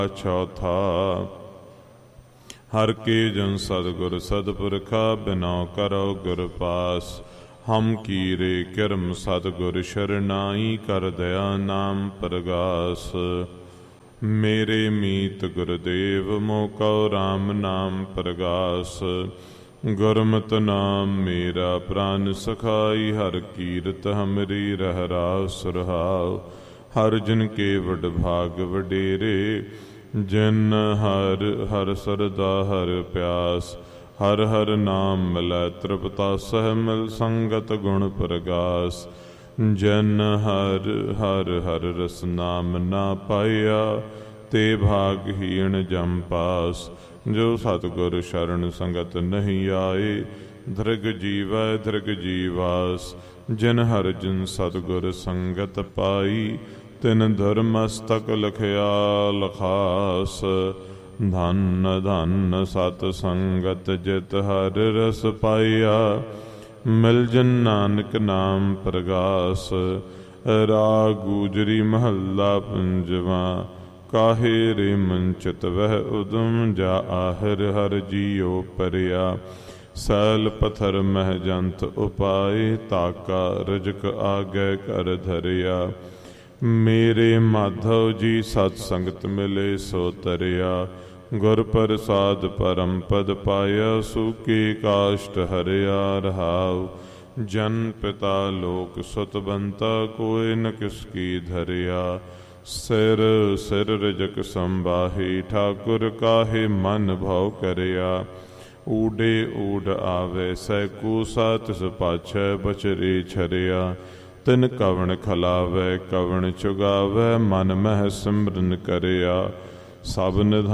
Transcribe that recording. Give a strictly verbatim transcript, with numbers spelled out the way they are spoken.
चौथा हर के जन सदगुर सदपुरखा बिना करो गुर पास। हम कीरे किरम सतगुर शरनाई कर दया नाम प्रगास। मेरे मीत गुरुदेव मोको राम नाम प्रगास। गुरमत नाम मेरा प्राण सखाई हर कीरत हमरी रहरा सुरहाव। हर जन के वड भाग वडेरे जिन हर हर सरदा हर प्यास। हर हर नाम मिलै तृपता सह मिल संगत गुण प्रगास। जन हर हर हर रस नाम ना पाया ते भागहीन जम पास। जो सतगुर शरण संगत नहीं आए धृग जीवै धृग जीवास। जिन हर जिन सतगुर संगत पाई तिन धर्मस्तक लखया लखास। धन धन सत संगत जित हर रस पाया मिल जन नानक नाम प्रगास। राग गुजरी महला पंजवा काहे रे मंचित वह उदम जा आहर हर जियो परिया। सैल पत्थर मह जंत उपाय ताका रजक आगे कर धरिया। मेरे माधव जी सत्संगत मिले सो तरिया। गुर प्रसाद परम पद पाया सुके काष्ट हरिया रहाव। जन पिता लोक सुत बंता कोई न किसकी धरिया। सिर सिर रजक संबाही ठाकुर काहे मन भाव करिया। ऊडे ऊड आवे सैकूसा तिस पाछै बचरे छरिया। तिन कवण खलावै कवण चुगावै मन मह सिमरन करिया। सब निधान